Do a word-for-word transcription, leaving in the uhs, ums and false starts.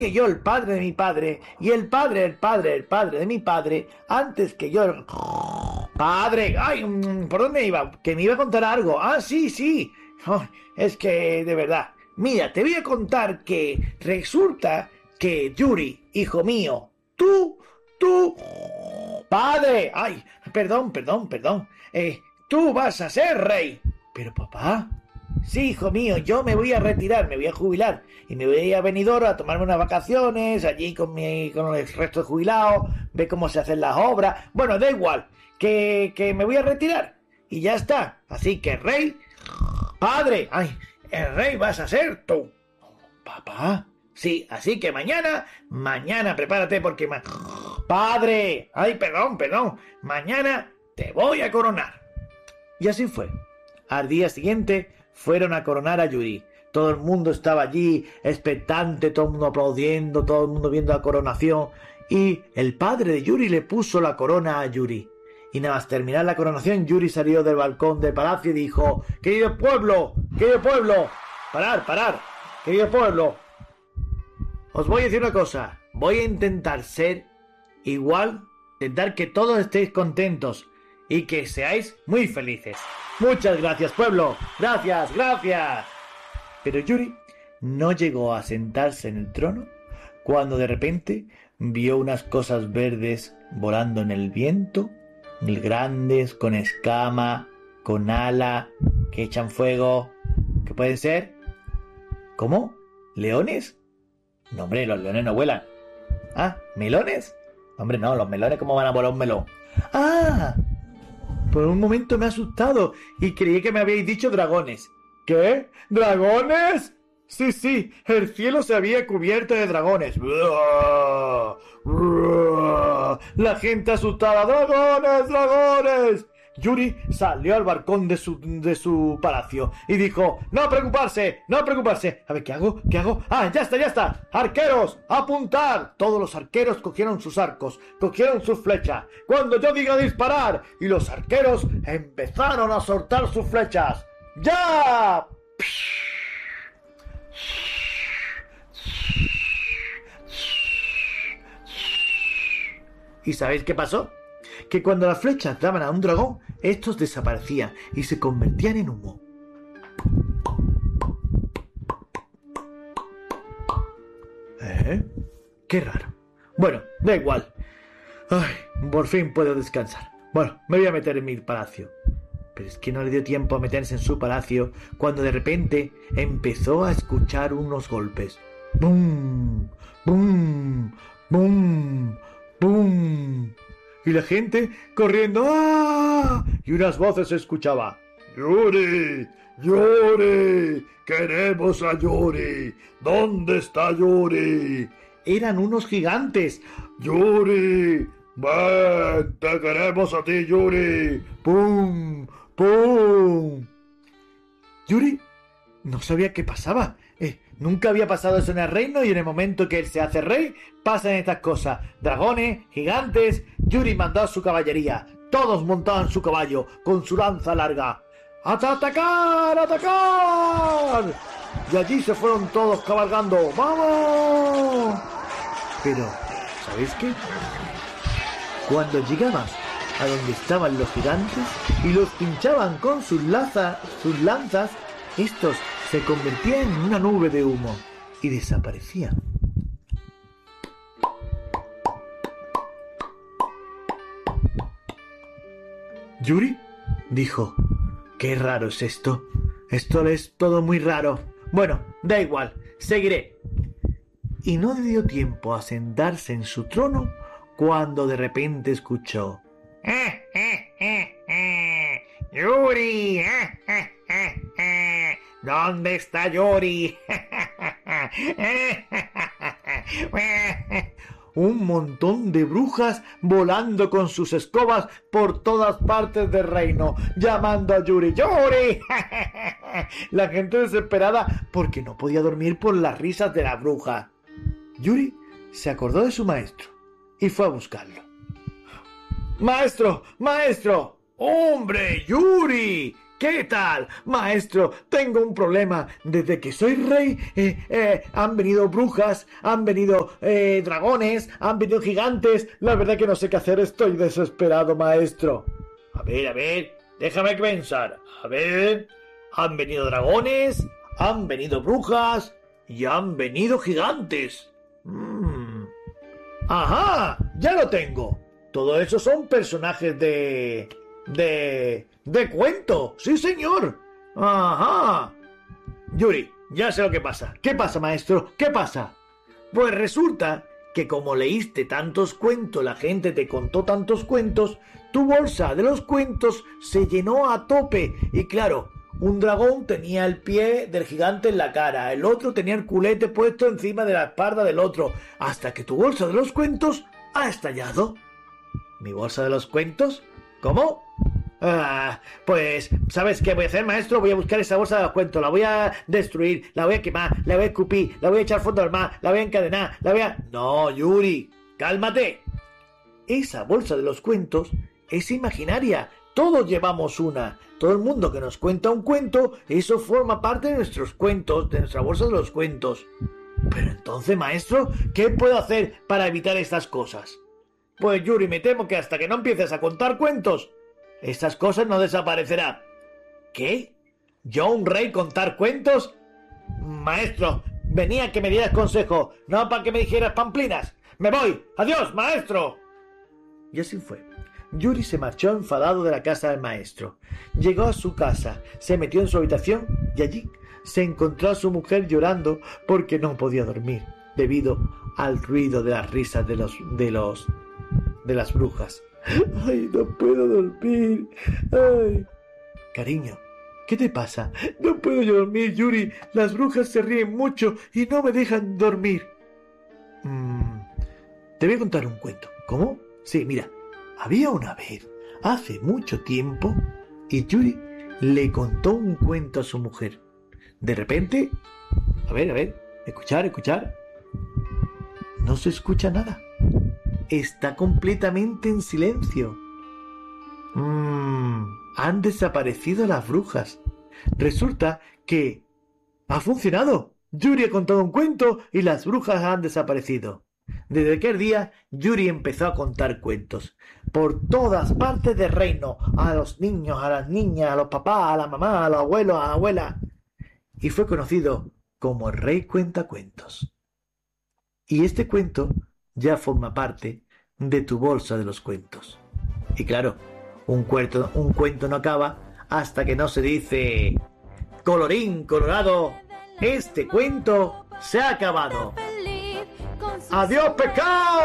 que yo, el padre de mi padre, y el padre, el padre, el padre de mi padre, antes que yo, el padre, ay, ¿por dónde iba? Que me iba a contar algo. Ah, sí, sí. Oh, es que, de verdad, mira, te voy a contar que resulta que Yuri, hijo mío, tú, tú, padre, ay, perdón, perdón, perdón, eh, tú vas a ser rey. Pero papá, sí, hijo mío, yo me voy a retirar, me voy a jubilar y me voy a ir a Benidorm a tomarme unas vacaciones allí con mi, con el resto de jubilados, ver cómo se hacen las obras. Bueno, da igual, que, que me voy a retirar y ya está. Así que rey, padre, ay, el rey vas a ser tú. Papá, sí, así que mañana, mañana prepárate porque ma... padre, ay, perdón, perdón, mañana te voy a coronar. Y así fue. Al día siguiente fueron a coronar a Yuri. Todo el mundo estaba allí, expectante, todo el mundo aplaudiendo, todo el mundo viendo la coronación. Y el padre de Yuri le puso la corona a Yuri. Y nada más terminar la coronación, Yuri salió del balcón del palacio y dijo: «Querido pueblo, querido pueblo, parar, parar, querido pueblo. Os voy a decir una cosa, voy a intentar ser igual, intentar que todos estéis contentos y que seáis muy felices. Muchas gracias, pueblo, gracias, gracias». Pero Yuri no llegó a sentarse en el trono cuando de repente vio unas cosas verdes volando en el viento, grandes, con escama, con ala, que echan fuego. ¿Qué pueden ser? ¿Cómo? ¿Leones? No, hombre, los leones no vuelan. Ah, ¿melones? Hombre, no, los melones, ¿cómo van a volar un melón? ¡Ah! Por un momento me ha asustado y creí que me habíais dicho dragones. ¿Qué? ¿Dragones? Sí, sí, el cielo se había cubierto de dragones. La gente asustada. ¡Dragones, dragones! Yuri salió al balcón de su, de su palacio y dijo: «No preocuparse, no preocuparse». A ver, ¿qué hago? ¿Qué hago? ¡Ah, ya está, ya está! ¡Arqueros, apuntar! Todos los arqueros cogieron sus arcos, cogieron sus flechas. Cuando yo diga disparar, y los arqueros empezaron a soltar sus flechas. ¡Ya! ¿Y sabéis qué pasó? Que cuando las flechas daban a un dragón, estos desaparecían y se convertían en humo. ¿Eh? Qué raro. Bueno, da igual. Ay, por fin puedo descansar. Bueno, me voy a meter en mi palacio. Pero es que no le dio tiempo a meterse en su palacio cuando de repente empezó a escuchar unos golpes. ¡Bum! ¡Bum! ¡Bum! ¡Bum! Y la gente corriendo. ¡Ah! Y unas voces se escuchaba: «Yuri, Yuri, queremos a Yuri. ¿Dónde está Yuri?» Eran unos gigantes. «Yuri, ven, te queremos a ti, Yuri». ¡Pum! ¡Pum! Yuri no sabía qué pasaba. Eh, nunca había pasado eso en el reino, y en el momento que él se hace rey, pasan estas cosas. Dragones, gigantes. Yuri mandó a su caballería. Todos montaban su caballo, con su lanza larga. ¡A atacar! ¡A atacar! Y allí se fueron todos cabalgando. ¡Vamos! Pero, ¿sabéis qué? Cuando llegaban a donde estaban los gigantes y los pinchaban con sus, laza, sus lanzas, estos se convertían en una nube de humo y desaparecían. Yuri dijo: «Qué raro es esto. Esto es todo muy raro. Bueno, da igual, seguiré». Y no le dio tiempo a sentarse en su trono cuando de repente escuchó: «Eh, eh, eh, eh, Yuri, eh, eh, eh, eh. ¿Dónde está Yuri?» Un montón de brujas volando con sus escobas por todas partes del reino, llamando a Yuri. ¡Yuri! La gente desesperada porque no podía dormir por las risas de la bruja. Yuri se acordó de su maestro y fue a buscarlo. «Maestro, maestro». «¡Hombre, Yuri! ¿Qué tal? Maestro, tengo un problema. Desde que soy rey, eh, eh, han venido brujas, han venido eh, dragones, han venido gigantes. La verdad que no sé qué hacer, estoy desesperado, maestro. A ver, a ver, déjame pensar. A ver, han venido dragones, han venido brujas y han venido gigantes. Mm. ¡Ajá! ¡Ya lo tengo! Todo eso son personajes de... de... de cuento. ¡Sí, señor! ¡Ajá! Yuri, ya sé lo que pasa. ¿Qué pasa, maestro? ¿Qué pasa? Pues resulta que como leíste tantos cuentos, la gente te contó tantos cuentos, tu bolsa de los cuentos se llenó a tope. Y claro, un dragón tenía el pie del gigante en la cara, el otro tenía el culete puesto encima de la espalda del otro, hasta que tu bolsa de los cuentos ha estallado. ¿Mi bolsa de los cuentos? ¿Cómo? Ah, pues, ¿sabes qué voy a hacer, maestro? Voy a buscar esa bolsa de los cuentos, la voy a destruir, la voy a quemar, la voy a escupir, la voy a echar fondo al mar, la voy a encadenar, la voy a... No, Yuri, cálmate. Esa bolsa de los cuentos es imaginaria, todos llevamos una. Todo el mundo que nos cuenta un cuento, eso forma parte de nuestros cuentos, de nuestra bolsa de los cuentos. Pero entonces, maestro, ¿qué puedo hacer para evitar estas cosas? Pues, Yuri, me temo que hasta que no empieces a contar cuentos, estas cosas no desaparecerán. ¿Qué? ¿Yo, un rey, contar cuentos? Maestro, venía a que me dieras consejo, no para que me dijeras pamplinas. ¡Me voy! ¡Adiós, maestro! Y así fue. Yuri se marchó enfadado de la casa del maestro. Llegó a su casa, se metió en su habitación y allí se encontró a su mujer llorando porque no podía dormir debido al ruido de las risas de los de los de las brujas. ¡Ay, no puedo dormir! ¡Ay! Cariño, ¿qué te pasa? No puedo dormir, Yuri. Las brujas se ríen mucho y no me dejan dormir. Mm, te voy a contar un cuento. ¿Cómo? Sí, mira. Había una vez, hace mucho tiempo, y Yuri le contó un cuento a su mujer. De repente, a ver, a ver, escuchar, escuchar. No se escucha nada. Está completamente en silencio. Mmm, han desaparecido las brujas. Resulta que ha funcionado. Yuri ha contado un cuento y las brujas han desaparecido. Desde aquel día, Yuri empezó a contar cuentos. Por todas partes del reino. A los niños, a las niñas, a los papás, a la mamá, a los abuelos, a la abuela. Y fue conocido como el Rey Cuentacuentos. Y este cuento ya forma parte de tu bolsa de los cuentos. Y claro, un cuento, un cuento no acaba hasta que no se dice: colorín colorado, este cuento se ha acabado. ¡Adiós, pescado!